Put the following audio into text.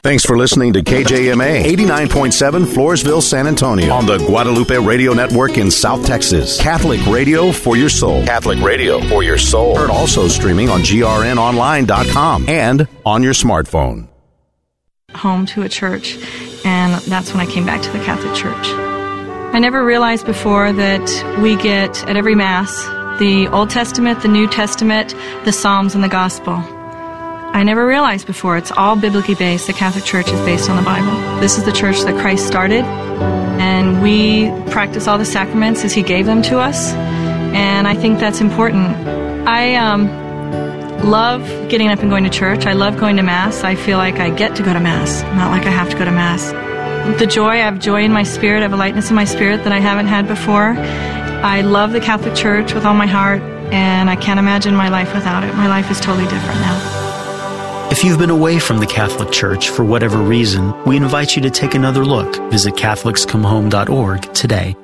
Thanks for listening to KJMA 89.7 Floresville, San Antonio on the Guadalupe Radio Network in South Texas. Catholic radio for your soul. Catholic radio for your soul. Heard also streaming on grnonline.com and on your smartphone. Home to a church, and that's when I came back to the Catholic Church. I never realized before that we get at every Mass the Old Testament, the New Testament, the Psalms, and the Gospel. I never realized before it's all biblically based. The Catholic Church is based on the Bible. This is the church that Christ started, and we practice all the sacraments as He gave them to us, and I think that's important. I love getting up and going to church. I love going to Mass. I feel like I get to go to Mass, not like I have to go to Mass. I have joy in my spirit. I have a lightness in my spirit that I haven't had before. I love the Catholic Church with all my heart, and I can't imagine my life without it. My life is totally different now. If you've been away from the Catholic Church for whatever reason, we invite you to take another look. Visit CatholicsComeHome.org today.